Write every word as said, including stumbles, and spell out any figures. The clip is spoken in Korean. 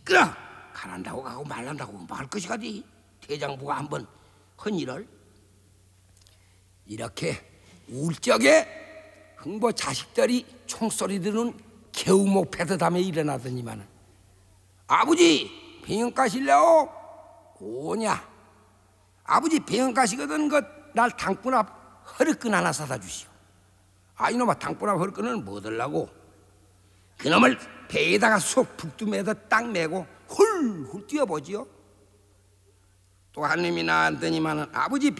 시끄러. 가난다고 가고 말란다고 말 것이 가디. 대장부가 한번 헌일을 이렇게 울적에 흥보 자식들이 총소리 들은 개우목 패드담에 일어나더니만은 아버지 병원 가실래요? 오냐 아버지 병원 가시거든 그날 당분 앞 허리끈 하나 사다 주시오. 아 이놈아 당분 앞 허리끈은 뭐 들라고 그놈을 배에다가 쏙 북두매서 딱 메고 훌훌 뛰어보지요. 또 한 놈이 나왔더니만은 아버지